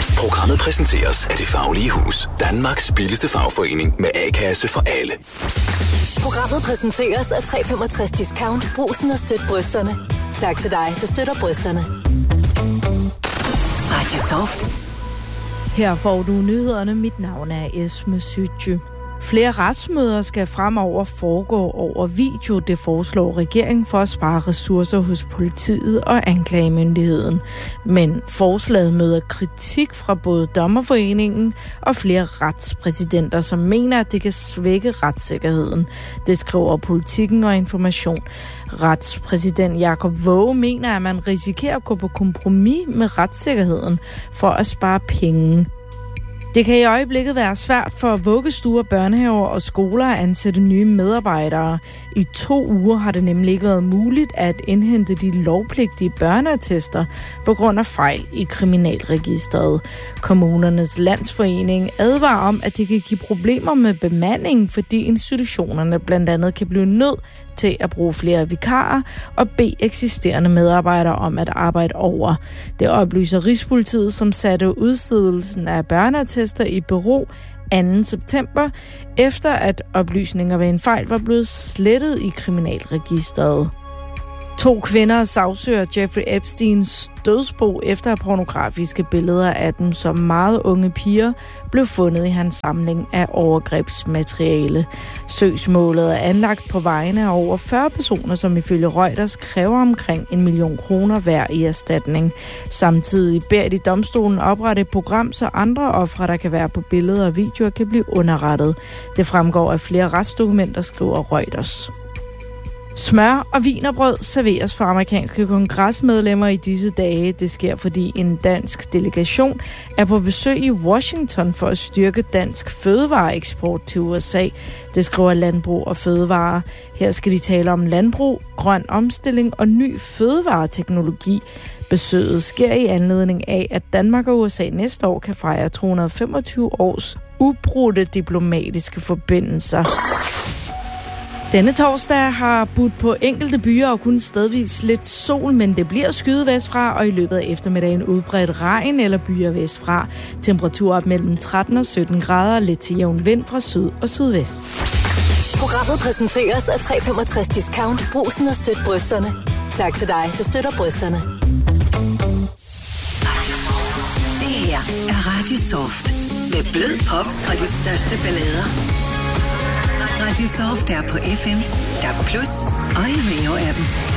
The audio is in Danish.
Programmet præsenteres af Det Faglige Hus. Danmarks billigste fagforening med A-kasse for alle. Programmet præsenteres af 365 Discount. Brugsen og støt brysterne. Tak til dig, der støtter brysterne. Radio Soft. Her får du nyhederne. Mit navn er Esme Sytje. Flere retsmøder skal fremover foregå over video. Det foreslår regeringen for at spare ressourcer hos politiet og anklagemyndigheden. Men forslaget møder kritik fra både Dommerforeningen og flere retspræsidenter, som mener, at det kan svække retssikkerheden. Det skriver Politikken og Information. Retspræsident Jakob Våge mener, at man risikerer at gå på kompromis med retssikkerheden for at spare penge. Det kan i øjeblikket være svært for vuggestuer, børnehaver og skoler at ansætte nye medarbejdere. I 2 uger har det nemlig ikke været muligt at indhente de lovpligtige børneattester på grund af fejl i Kriminalregisteret. Kommunernes Landsforening advarer om, at det kan give problemer med bemandingen, fordi institutionerne blandt andet kan blive nødt til at bruge flere vikarer og bede eksisterende medarbejdere om at arbejde over. Det oplyser Rigspolitiet, som satte udstedelsen af børneattester i bero 2. september, efter at oplysninger ved en fejl var blevet slettet i Kriminalregisteret. 2 kvinder sagsøger Jeffrey Epsteins dødsbo efter at pornografiske billeder af dem som meget unge piger blev fundet i hans samling af overgrebsmateriale. Søgsmålet er anlagt på vegne af over 40 personer, som ifølge Reuters kræver omkring 1 million kroner hver i erstatning. Samtidig beder de domstolen oprette et program, så andre ofre, der kan være på billeder og videoer, kan blive underrettet. Det fremgår af flere retsdokumenter, skriver Reuters. Smør og wienerbrød serveres for amerikanske kongresmedlemmer i disse dage. Det sker, fordi en dansk delegation er på besøg i Washington for at styrke dansk fødevareeksport til USA. Det skriver Landbrug og Fødevare. Her skal de tale om landbrug, grøn omstilling og ny fødevareteknologi. Besøget sker i anledning af, at Danmark og USA næste år kan fejre 225 års ubrudte diplomatiske forbindelser. Denne torsdag har budt på enkelte byer og kun stedvis lidt sol, men det bliver skyet vestfra, og i løbet af eftermiddagen udbredt regn eller byer vestfra. Temperatur op mellem 13 og 17 grader, lidt til jævn vind fra syd og sydvest. Programmet præsenteres af 365 Discount. Brugsen og støt brysterne. Tak til dig, der støtter brysterne. Det her er Radio Soft med blød pop og de største ballader. Radio Soft er på FM, der Plus og i Rio-appen.